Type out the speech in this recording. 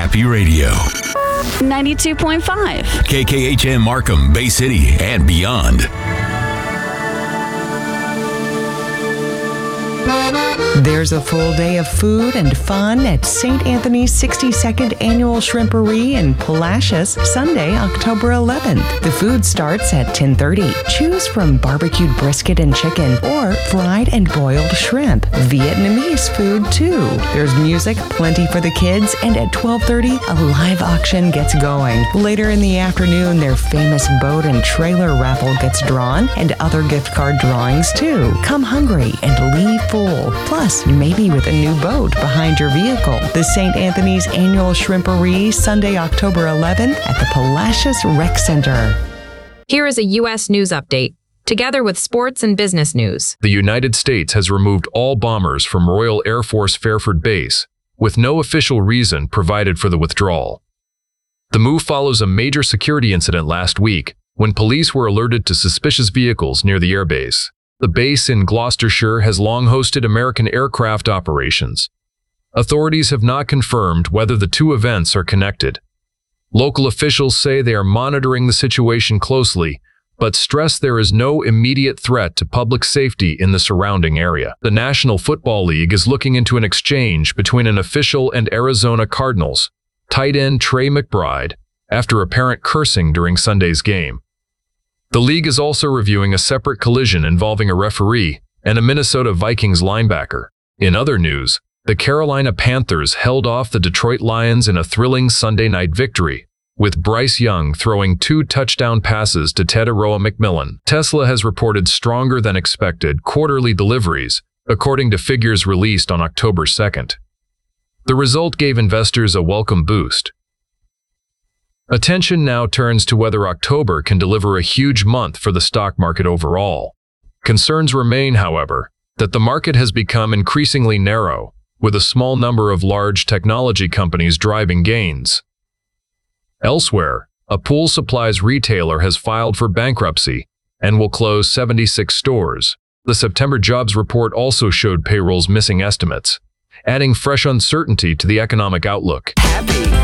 Happy Radio. 92.5. KKHM Markham, Bay City, and beyond. There's a full day of food and fun at St. Anthony's 62nd Annual Shrimpery in Palacios, Sunday, October 11th. The food starts at 10:30. Choose from barbecued brisket and chicken or fried and boiled shrimp. Vietnamese food, too. There's music, plenty for the kids, and at 12:30, a live auction gets going. Later in the afternoon, their famous boat and trailer raffle gets drawn, and other gift card drawings, too. Come hungry and leave full. Plus, maybe with a new boat behind your vehicle. The St. Anthony's Annual Shrimpery, Sunday, October 11th at the Palacios Rec Center. Here is a U.S. news update, together with sports and business news. The United States has removed all bombers from Royal Air Force Fairford Base, with no official reason provided for the withdrawal. The move follows a major security incident last week, when police were alerted to suspicious vehicles near the airbase. The base in Gloucestershire has long hosted American aircraft operations. Authorities have not confirmed whether the two events are connected. Local officials say they are monitoring the situation closely, but stress there is no immediate threat to public safety in the surrounding area. The National Football League is looking into an exchange between an official and Arizona Cardinals tight end Trey McBride after apparent cursing during Sunday's game. The league is also reviewing a separate collision involving a referee and a Minnesota Vikings linebacker. In other news, the Carolina Panthers held off the Detroit Lions in a thrilling Sunday night victory, with Bryce Young throwing 2 touchdown passes to Tetairoa McMillan. Tesla has reported stronger than expected quarterly deliveries, according to figures released on October 2nd. The result gave investors a welcome boost. Attention now turns to whether October can deliver a huge month for the stock market overall. Concerns remain, however, that the market has become increasingly narrow, with a small number of large technology companies driving gains. Elsewhere, a pool supplies retailer has filed for bankruptcy and will close 76 stores. The September jobs report also showed payrolls missing estimates, adding fresh uncertainty to the economic outlook. Happy